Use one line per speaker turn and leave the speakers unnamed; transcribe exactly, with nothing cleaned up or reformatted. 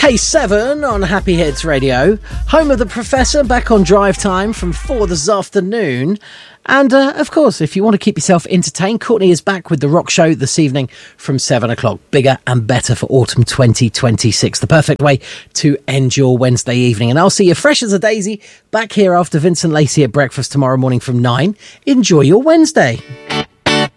K seven on Happy Hits Radio. Home of the Professor, back on drive time from four this afternoon. And, uh, of course, if you want to keep yourself entertained, Courtney is back with The Rock Show this evening from seven o'clock. Bigger and better for autumn twenty twenty-six. The perfect way to end your Wednesday evening. And I'll see you fresh as a daisy back here after Vincent Lacey at breakfast tomorrow morning from nine. Enjoy your Wednesday.